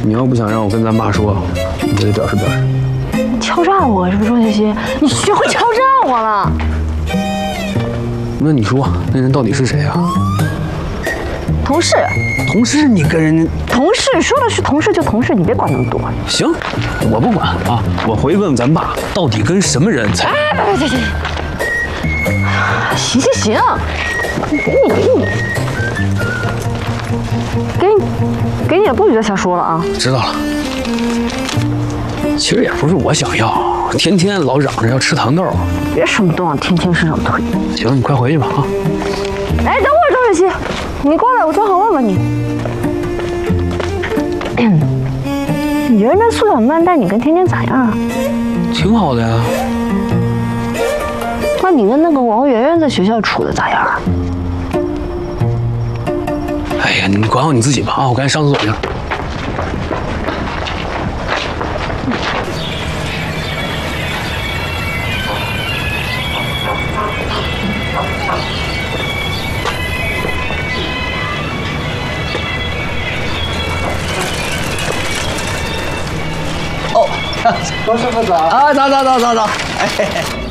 你要不想让我跟咱爸说，你就得表示表示。 你敲诈我是不是，庄西西？你学会敲诈我了？ 那你说那人到底是谁啊？ 同事。 同事，你跟人家同事说的是同事就同事，你别管那么多。 行，我不管啊，我回去问问咱爸，到底跟什么人才？ 哎，行，给你，也不许再瞎说了啊！ 知道了。其实也不是我想要，天天老嚷着要吃糖豆。 别什么都往天天身上推。 行，你快回去吧啊！ 哎，等会儿，周雪溪，你过来，我正好问问你。你觉得那苏小曼带你跟天天咋样啊？ 挺好的呀。 那你跟那个王媛媛在学校处的咋样啊？ 哎呀，你管好你自己吧啊！我赶紧上厕所去了。 庄师傅早啊，早。哎。